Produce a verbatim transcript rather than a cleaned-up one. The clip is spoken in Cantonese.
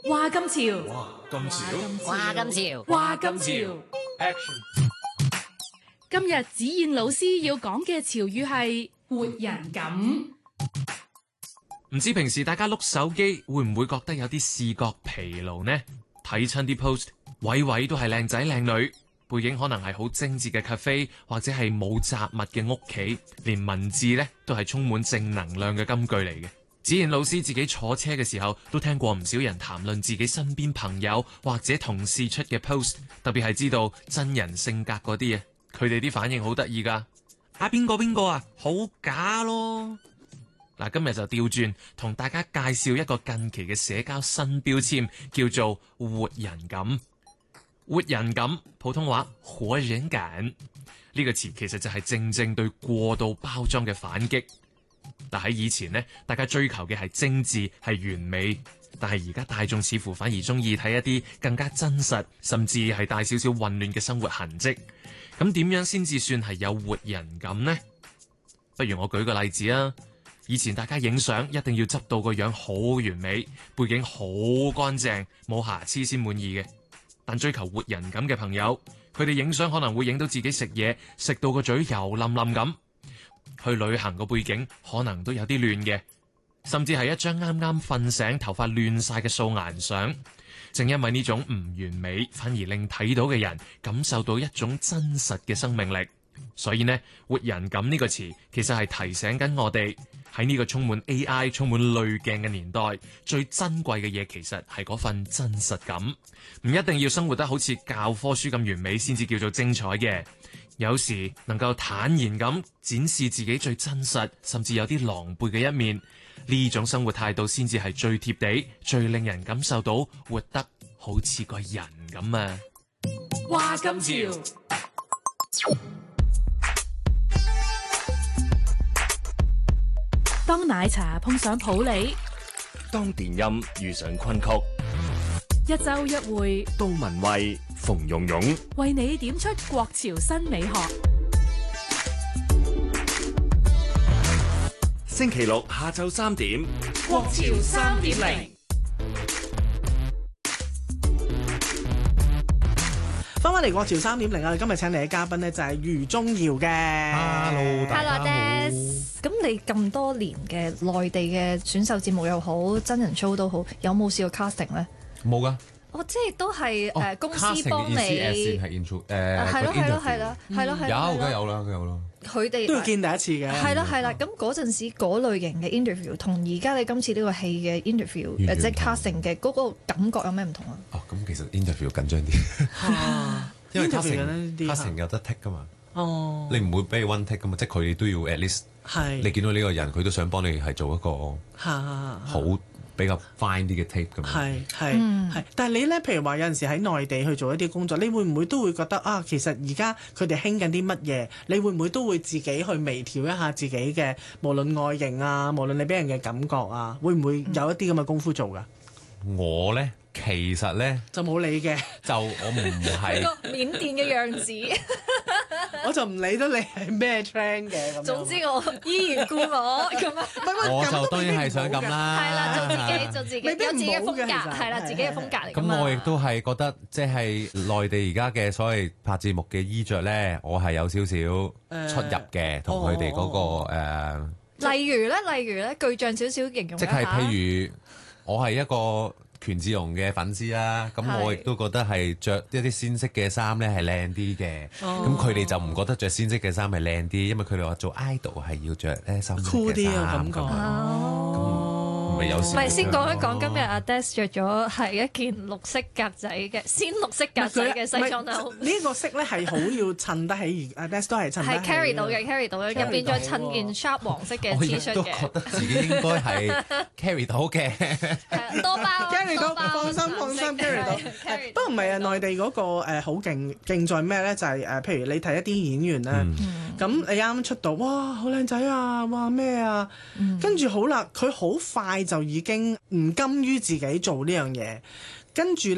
話今潮， 哇咁潮， 話今潮， 話今潮。 Action！ 今日子燕老師要講嘅潮語係活人感。 唔知平時大家碌手機會唔會覺得有啲視覺疲勞呢？睇親啲 post，位位都係靚仔靚女，背景可能係好精緻嘅 cafe，或者係冇雜物嘅屋企，連文字呢都係充滿正能量嘅金句嚟嘅。子燕老師自己坐車嘅時候都聽過唔少人談論自己身邊朋友或者同事出嘅 post， 特別係知道真人性格嗰啲啊，佢哋啲反應好得意噶。啊邊個邊個啊，好假咯！嗱，今日就調轉同大家介紹一個近期嘅社交新標籤，叫做活人感。活人感，普通話活人感呢個詞其實就係正正對過度包裝嘅反擊。但喺以前呢，大家追求嘅係精緻係完美，但係而家大眾似乎反而中意睇一啲更加真實，甚至係帶少少混亂嘅生活痕跡。咁點樣先至算係有活人感呢？不如我舉個例子啊！以前大家影相一定要執到個樣好完美，背景好乾淨，冇瑕疵先滿意嘅。但追求活人感嘅朋友，佢哋影相可能會影到自己食嘢，食到個嘴油冧冧咁。去旅行個背景可能都有啲亂嘅，甚至係一張啱啱瞓醒、頭髮亂晒嘅素顏相。正因為呢種唔完美，反而令睇到嘅人感受到一種真實嘅生命力。所以呢，活人感呢個詞其實係提醒緊我哋喺呢個充滿 A I、充滿濾鏡嘅年代，最珍貴嘅嘢其實係嗰份真實感。唔一定要生活得好似教科書咁完美先至叫做精彩嘅。有時能夠坦然咁展示自己最真實，甚至有啲狼狽嘅一面，呢種生活態度先至係最貼地、最令人感受到活得好似個人咁啊！ 話今潮，當奶茶碰上普洱， 當電音遇上昆曲， 一周一會， 杜文蔚、馮蓉蓉為你點出國潮新美學。 星期六下晝三點， 國潮三點零。 翻返嚟國潮三點零啊！今日請嚟嘅嘉賓呢，就係余宗遙嘅。 Hello，大家好。 咁你咁多年嘅內地嘅選秀節目又好，真人 show 都好，有冇試過 casting 咧？ 冇噶。 哦，即係都係誒公司幫你。 casting 係 intro 誒， 係咯係咯係啦係咯係。 有梗有啦，梗有啦。 佢哋都要見第一次嘅。 係啦係啦，咁嗰陣時嗰類型嘅 interview 同而家你今次呢個戲嘅 interview 誒即係 casting 嘅嗰個感覺有咩唔同啊？ 哦，咁其實 interview 緊張啲，因為 casting casting 有得 take 噶嘛。哦，你唔會俾你 one take 噶嘛，即係佢哋都要 at least。係。你見到呢個人，佢都想幫你係做一個好比較 fine 啲嘅 take 咁樣。係係係，但係你咧，譬如話有陣時喺內地去做一啲工作，你會唔會都會覺得啊？其實而家佢哋興緊啲乜嘢？你會唔會都會自己去微調一下自己嘅，無論外形啊，無論你俾人嘅感覺啊，會唔會有一啲咁嘅功夫做㗎？ 我咧。其實咧就冇你嘅， 就我唔係個緬甸嘅樣子， 我就唔理得你係咩 trend 嘅咁。 總之我依然故我咁啊， 我就當然係想咁啦。 係啦，做自己，做自己，有自己嘅風格，係啦，自己嘅風格嚟。 咁我亦都係覺得，即係內地而家嘅所謂拍節目嘅衣着咧，我係有少少出入嘅，同佢哋嗰個誒。 例如咧，例如咧，具象少少形容。 即係譬如，我係一個權志龍嘅粉絲啦，咁我亦都覺得係着一啲鮮色嘅衫咧係靚啲嘅，咁佢哋就唔覺得着鮮色嘅衫係靚啲，因為佢哋話做 idol 係要着咧深色嘅衫咁啊。唔係先講一講今日阿 Des 着咗係一件綠色格仔嘅鮮綠色格仔嘅西裝褸。 呢個色咧係好要襯得起，阿 Des 都係襯得起。 係 carry 到嘅 carry 到嘅，入邊再襯件 sharp 黃色嘅 T 恤嘅。 我亦都覺得自己應該係 carry 到嘅。 多包 carry 到，放心放心 carry 到。不過唔係啊，內地嗰個誒好勁勁在咩咧？就係誒，譬如你睇一啲演員咧，咁你啱啱出道，哇好靚仔啊，哇咩啊，跟住好啦，佢好快就已經唔甘於自己做呢樣嘢，跟住